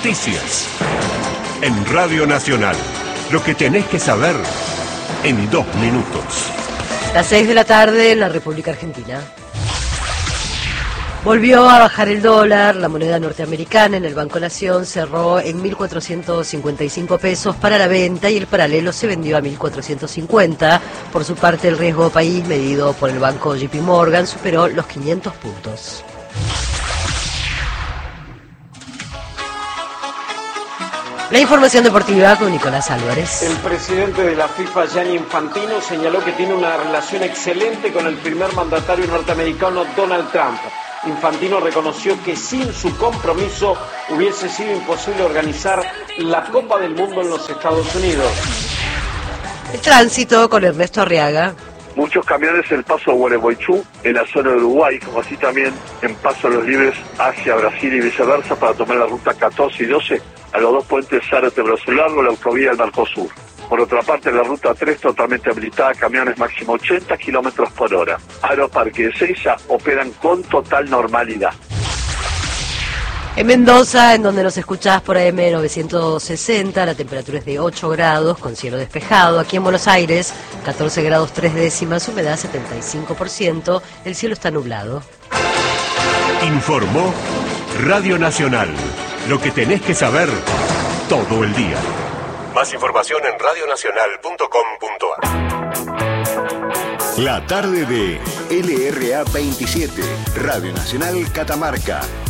Noticias. En Radio Nacional. Lo que tenés que saber en 2 minutos. Las 6 de la tarde en la República Argentina. Volvió a bajar el dólar. La moneda norteamericana en el Banco Nación cerró en 1.455 pesos para la venta y el paralelo se vendió a 1.450. Por su parte, el riesgo país medido por el banco JP Morgan superó los 500 puntos. La información deportiva con Nicolás Álvarez. El presidente de la FIFA, Gianni Infantino, señaló que tiene una relación excelente con el primer mandatario norteamericano, Donald Trump. Infantino reconoció que sin su compromiso hubiese sido imposible organizar la Copa del Mundo en los Estados Unidos. El tránsito con Ernesto Arriaga. Muchos camiones en el paso a Gualeguaychú, en la zona de Uruguay, como así también en Paso a los Libres hacia Brasil y viceversa para tomar la ruta 14 y 12 a los dos puentes Zárate Brazo Largo, la autovía del Mercosur. Por otra parte, la ruta 3 totalmente habilitada, camiones máximo 80 kilómetros por hora. Aeroparque de Seiza operan con total normalidad. En Mendoza, en donde nos escuchás por AM 960, la temperatura es de 8 grados con cielo despejado. Aquí en Buenos Aires, 14 grados 3 décimas, humedad 75%, el cielo está nublado. Informó Radio Nacional. Lo que tenés que saber todo el día. Más información en radionacional.com.ar. La tarde de LRA 27, Radio Nacional Catamarca.